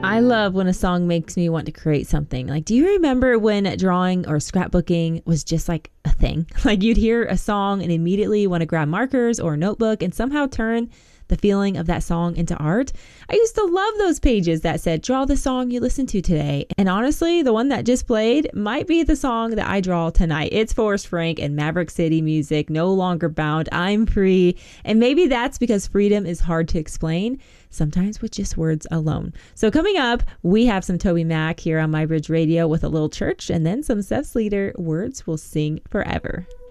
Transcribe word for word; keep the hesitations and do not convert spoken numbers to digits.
I love when a song makes me want to create something. Like, do you remember when drawing or scrapbooking was just like a thing? Like, you'd hear a song and immediately want to grab markers or a notebook and somehow turn the feeling of that song into art. I used to love those pages that said, draw the song you listen to today. And honestly, the one that just played might be the song that I draw tonight. It's Forrest Frank and Maverick City Music, No Longer Bound, I'm Free. And maybe that's because freedom is hard to explain, sometimes with just words alone. So coming up, we have some Toby Mac here on My Bridge Radio with a little church, and then some Steph's Leader, Words Will Sing Forever.